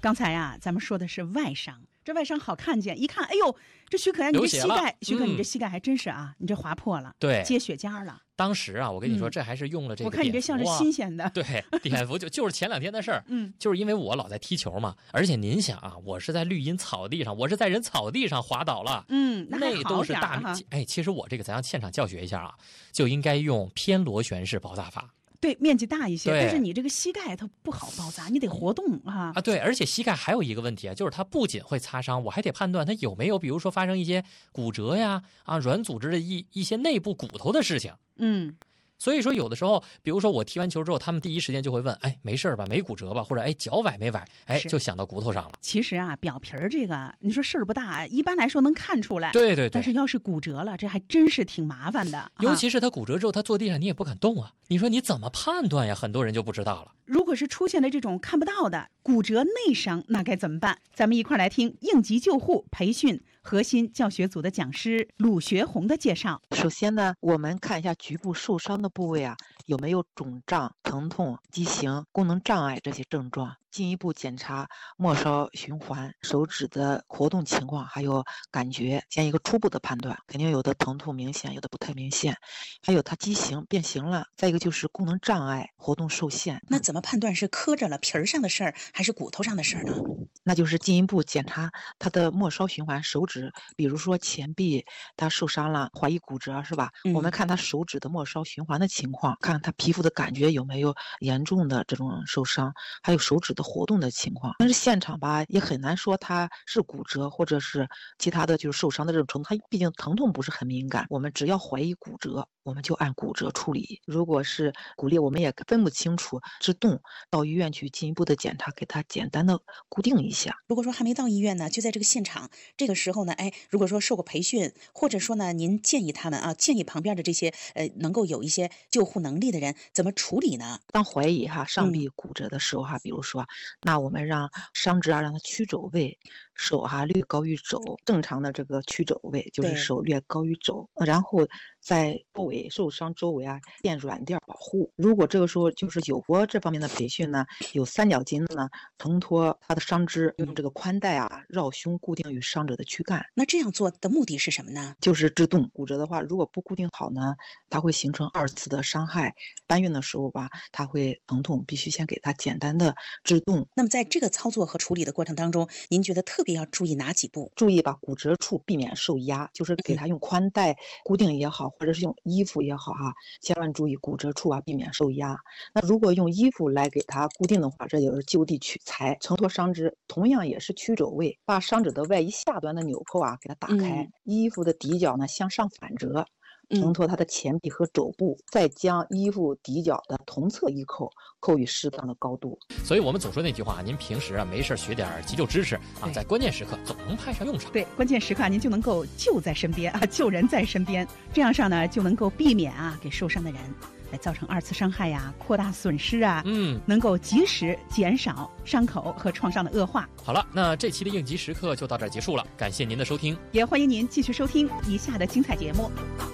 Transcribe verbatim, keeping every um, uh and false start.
刚才呀、啊，咱们说的是外伤，这外伤好看见，一看，哎呦，这许可呀，你这膝盖，许可你这膝盖还真是啊，嗯、你这划破了， 对， 接血痂了。 当时啊，我跟你说，这还是用了这个、 啊嗯。我看你这像是新鲜的。 对，碘伏就就是前两天的事儿。 嗯， 就是因为我老在踢球嘛，而且您想啊，我是在绿茵草地上，我是在人草地上滑倒了。 嗯，那, 那都是大哎，其实我这个咱要现场教学一下啊，就应该用偏螺旋式包扎法。 对，面积大一些，但是你这个膝盖它不好包扎，你得活动啊。 啊，对，而且膝盖还有一个问题啊，就是它不仅会擦伤，我还得判断它有没有，比如说发生一些骨折呀、啊软组织的一一些内部骨头的事情。 嗯。 所以说有的时候，比如说我踢完球之后，他们第一时间就会问，哎，没事吧？没骨折吧？或者哎，脚崴没崴？哎，就想到骨头上了。 其实啊，表皮儿这个，你说事儿不大，一般来说能看出来。 对对对。 但是要是骨折了，这还真是挺麻烦的。 尤其是他骨折之后，他坐地上你也不敢动啊。你说你怎么判断呀？很多人就不知道了。 如果是出现了这种看不到的骨折内伤，那该怎么办？咱们一块来听应急救护培训核心教学组的讲师鲁学红的介绍。 首先呢，我们看一下局部受伤的部位啊，有没有肿胀、疼痛、畸形、功能障碍这些症状。进一步检查末梢循环、手指的活动情况，还有感觉，先一个初步的判断，肯定有的疼痛明显，有的不太明显，还有它畸形变形了。再一个就是功能障碍、活动受限。 那怎么判断是磕着了皮儿上的事儿，还是骨头上的事儿呢？ 那就是进一步检查它的末梢循环，手指，比如说前臂它受伤了，怀疑骨折是吧？嗯、我们看它手指的末梢循环的情况，看它皮肤的感觉有没有严重的这种受伤，还有手指的活动的情况。但是现场吧也很难说它是骨折或者是其他的就是受伤的这种程度，它毕竟疼痛不是很敏感。我们只要怀疑骨折，我们就按骨折处理。如果是骨裂，我们也分不清楚制动，到医院去进一步的检查，给它简单的固定一下。 如果说还没到医院呢，就在这个现场，这个时候呢，哎，如果说受过培训，或者说呢，您建议他们啊，建议旁边的这些呃能够有一些救护能力的人怎么处理呢？ 当怀疑哈上臂骨折的时候哈，嗯、比如说，那我们让伤者啊让他屈肘位，手哈略高于肘，正常的这个屈肘位就是手略高于肘，然后在周围受伤周围啊垫软垫保护。如果这个时候就是有过这方面的培训呢，有三角巾呢承托他的伤肢，用这个宽带啊绕胸固定于伤者的躯干。 那这样做的目的是什么呢？ 就是制动。骨折的话，如果不固定好呢，它会形成二次的伤害。搬运的时候吧，它会疼痛，必须先给它简单的制动。 那么在这个操作和处理的过程当中，您觉得特别要注意哪几步？ 注意把骨折处避免受压，就是给它用宽带固定也好，或者是用衣服也好哈、啊，千万注意骨折处啊避免受压。那如果用衣服来给它固定的话，这就是就地取材，承托伤肢，同样也是屈肘位，把伤者的外衣下端的纽扣啊给它打开，嗯、衣服的底角呢向上反折。承托它的前臂和肘部，再将衣服底角的同侧衣扣扣于适当的高度。 所以我们总说那句话，您平时啊没事学点急救知识啊，在关键时刻总能派上用场。 对，关键时刻您就能够救在身边啊，救人在身边，这样上呢就能够避免啊给受伤的人来造成二次伤害呀、扩大损失啊， 嗯， 能够及时减少伤口和创伤的恶化。 好了，那这期的应急时刻就到这儿结束了，感谢您的收听， 也欢迎您继续收听以下的精彩节目。